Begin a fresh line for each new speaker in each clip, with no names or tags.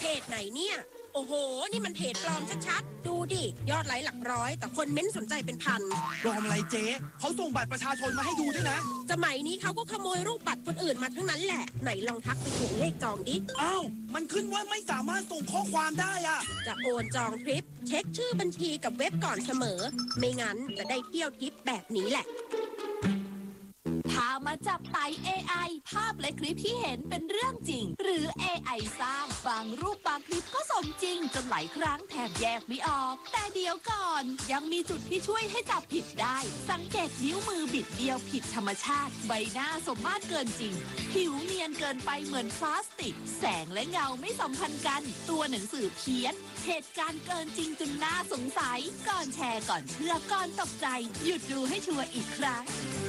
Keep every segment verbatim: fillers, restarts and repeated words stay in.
จไหนเนี่ยโอ้โหนี่มันเพจปลอมชัดๆดูดิยอดไลค์หลักร้อยแต่คนเม้นสนใจเป็นพัน
ปลอมอะไรเจ๊เขาส่งบัตรประชาชนมาให้ดูด้วยนะ
สมัยนี้เขาก็ขโมยรูปบัตรคนอื่นมาทั้งนั้นแหละไหนลองทักไปถึงเลขจองดิ
อ้าวมันขึ้นว่าไม่สามารถส่งข้อความได้อะ
จะโอนจองทริปเช็คชื่อบัญชีกับเว็บก่อนเสมอไม่งั้นจะได้เที่ยวทริปแบบนี้แหละ
พามาจับไต่ เอ ไอ ภาพและคลิปที่เห็นเป็นเรื่องจริงหรือ เอ ไอ สร้างบางรูปบางคลิปก็สมจริงจนหลายครั้งแทบแยกไม่ออกแต่เดี๋ยวก่อนยังมีจุดที่ช่วยให้จับผิดได้สังเกตนิ้วมือบิดเดียวผิดธรรมชาติใบหน้าสมมาตรเกินจริงผิวเนียนเกินไปเหมือนพลาสติกแสงและเงาไม่สัมพันธ์กันตัวหนังสือเพี้ยนเหตุการณ์เกินจริงจนน่าสงสัยก่อนแชร์ก่อนเชื่อก่อนตกใจหยุดดูให้ชัวร์อีกครั้ง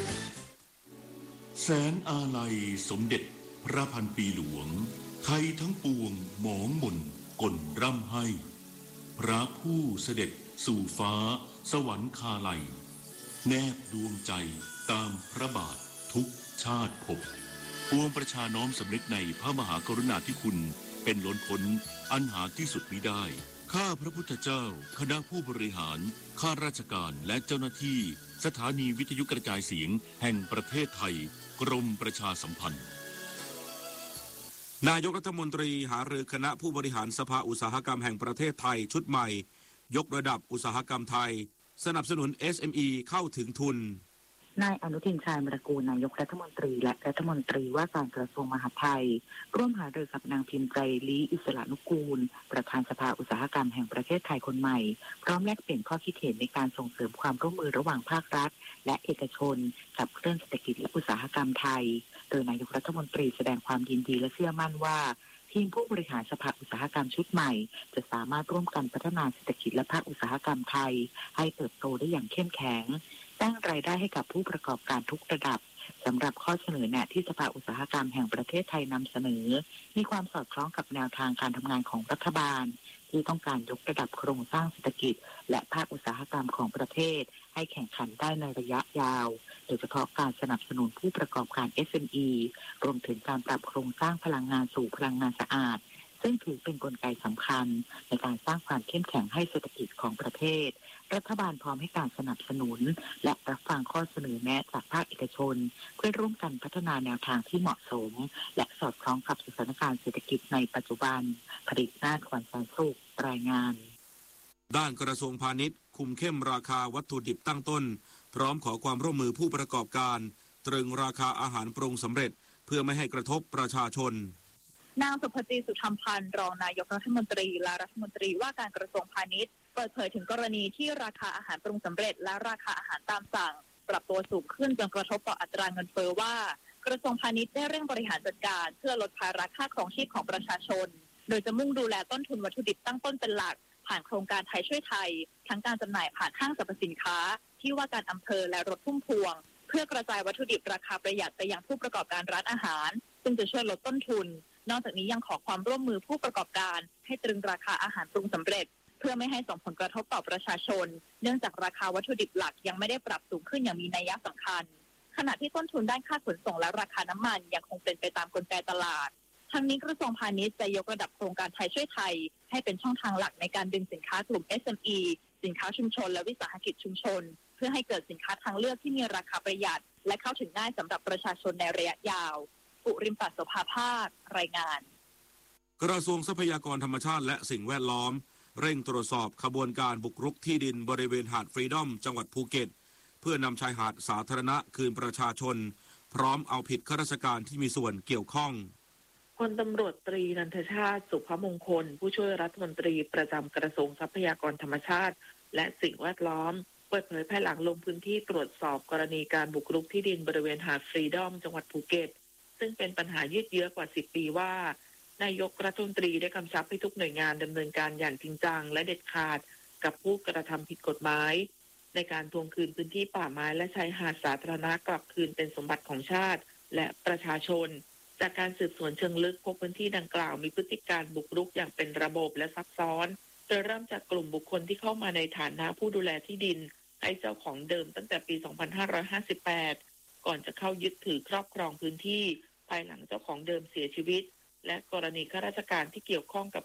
แสนอาลัยสมเด็จพระพันปีหลวงไทยทั้งปวงหมองหม่นก่นร่ำให้พระผู้เสด็จสู่ฟ้าสวรรคาลัยแนบดวงใจตามพระบาททุกชาติภพปวงประชาน้อมสำนึกในพระมหากรุณาธิคุณเป็นล้นพ้นอันหาที่สุดมิได้ข้าพระพุทธเจ้าคณะผู้บริหารข้าราชการและเจ้าหน้าที่สถานีวิทยุกระจายเสียงแห่งประเทศไทยกรมประชาสัมพันธ์
นายกรัฐมนตรีหารือคณะผู้บริหารสภาอุตสาหกรรมแห่งประเทศไทยชุดใหม่ยกระดับอุตสาหกรรมไทยสนับสนุน เอส เอ็ม อี เข้าถึงทุน
นายอนุทินชาญวิรากูลนายกรัฐมนตรีและรัฐมนตรีว่าการกระทรวงมหาดไทยร่วมหารือกับนางพิมพ์ใจลีอิสระนุกูลประธานสภาอุตสาหกรรมแห่งประเทศไทยคนใหม่พร้อมแลกเปลี่ยนข้อคิดเห็นในการส่งเสริมความร่วมมือระหว่างภาครัฐและเอกชนกับเครื่องเศรษฐกิจและอุตสาหกรรมไทยโดยนายกรัฐมนตรีแสดงความยินดีและเชื่อมั่นว่าทีมผู้บริหารสภาอุตสาหกรรมชุดใหม่จะสามารถร่วมกันพัฒนาเศรษฐกิจและภาคอุตสาหกรรมไทยให้เติบโตได้อย่างเข้มแข็งสร้างรายได้ให้กับผู้ประกอบการทุกระดับสำหรับข้อเสนอแนะที่สภาอุตสาหกรรมแห่งประเทศไทยนำเสนอมีความสอดคล้องกับแนวทางการทำงานของรัฐบาลที่ต้องการยกระดับโครงสร้างเศรษฐกิจและภาคอุตสาหกรรมของประเทศให้แข่งขันได้ในระยะยาวโดยเฉพาะการสนับสนุนผู้ประกอบการ เอส เอ็ม อี รวมถึงการปรับโครงสร้างพลังงานสู่พลังงานสะอาดซึ่งถือเป็นกลไกสำคัญในการสร้างความเข้มแข็งให้เศรษฐกิจของประเทศรัฐบาลพร้อมให้การสนับสนุนและรับฟังข้อเสนอแนะจากภาคเอกชนเพื่อร่วมกันพัฒนาแนวทางที่เหมาะสมและสอดคล้องกับสถานการณ์เศรษฐกิจในปัจจุบันผลิตนาถขวัญแสนสุขรายงาน
ด้านกระทรวงพาณิชย์คุมเข้มราคาวัตถุดิบตั้งต้นพร้อมขอความร่วมมือผู้ประกอบการตรึงราคาอาหารปรุงสำเร็จเพื่อไม่ให้กระทบประชาชน
นางสุภจีสุธรรมพันธ์รองนายกรัฐมนตรีและรัฐมนตรีว่าการกระทรวงพาณิชย์เปิดเผยถึงกรณีที่ราคาอาหารปรุงสำเร็จและราคาอาหารตามสั่งปรับตัวสูงขึ้นจนกระทบต่ออัตราเงินเฟ้อว่ากระทรวงพาณิชย์ได้เร่งบริหารจัดการเพื่อลดภาระค่าครองชีพของประชาชนโดยจะมุ่งดูแลต้นทุนวัตถุดิบตั้งต้นเป็นหลักผ่านโครงการไทยช่วยไทยทั้งการจำหน่ายผ่านห้างสรรพสินค้าที่ว่าการอำเภอและรถพุ่มพวงเพื่อกระจายวัตถุดิบราคาประหยัดไปยังผู้ประกอบการร้านอาหารซึ่งจะช่วยลดต้นทุนนอกจากนี้ยังขอความร่วมมือผู้ประกอบการให้ตรึงราคาอาหารปรุงสำเร็จเพื่อไม่ให้ส่งผลกระทบต่อประชาชนเนื่องจากราคาวัตถุดิบหลักยังไม่ได้ปรับสูงขึ้นอย่างมีนัยสำคัญขณะที่ต้นทุนด้านค่าขนส่งและราคาน้ำมันยังคงเป็นไปตามกลไกตลาดทั้งนี้กระทรวงพาณิชย์จะยกระดับโครงการไทยช่วยไทยให้เป็นช่องทางหลักในการดึงสินค้ากลุ่ม เอส เอ็ม อี สินค้าชุมชนและวิสาหกิจชุมชนเพื่อให้เกิดสินค้าทางเลือกที่มีราคาประหยัดและเข้าถึงง่ายสำหรับประชาชนในระยะยาวปุริมปัสโสภาภาครายงาน
กระทรวงทรัพยากรธรรมชาติและสิ่งแวดล้อมเร่งตรวจสอบขบวนการบุกรุกที่ดินบริเวณหาดฟรีดอมจังหวัดภูเก็ตเพื่อนำชายหาดสาธารณะคืนประชาชนพร้อมเอาผิดข้าราชการที่มีส่วนเกี่ยวข้อง
พลตำรวจตรีนันทชาติสุภมงคลผู้ช่วยรัฐมนตรีประจำกระทรวงทรัพยากรธรรมชาติและสิ่งแวดล้อมเปิดเผยภายหลังลงพื้นที่ตรวจสอบกรณีการบุกรุกที่ดินบริเวณหาดฟรีดอมจังหวัดภูเก็ตซึ่งเป็นปัญหายืดเยื้อกว่าสิบปีว่านายกรัฐมนตรีได้กำชับให้ทุกหน่วยงานดำเนินการอย่างจริงจังและเด็ดขาดกับผู้กระทำผิดกฎหมายในการทวงคืนพื้นที่ป่าไม้และชายหาดสาธารณะกลับคืนเป็นสมบัติของชาติและประชาชนจากการสืบสวนเชิงลึกพบพื้นที่ดังกล่าวมีพฤติการบุกรุกอย่างเป็นระบบและซับซ้อนโดยเริ่มจากกลุ่มบุคคลที่เข้ามาในฐานะผู้ดูแลที่ดินให้เจ้าของเดิมตั้งแต่ปี สองพันห้าร้อยห้าสิบแปด ก่อนจะเข้ายึดถือครอบครองพื้นที่ภายหลังเจ้าของเดิมเสียชีวิตและกรณีข้าราชการที่เกี่ยวข้องกับ